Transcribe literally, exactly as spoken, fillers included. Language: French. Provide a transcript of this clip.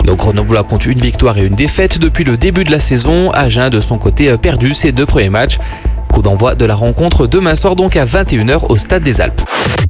Nos Grenoblois comptent une victoire et une défaite depuis le début de la saison. Agen, de son côté, a perdu ses deux premiers matchs. Coup d'envoi de la rencontre demain soir donc à vingt et une heures au Stade des Alpes.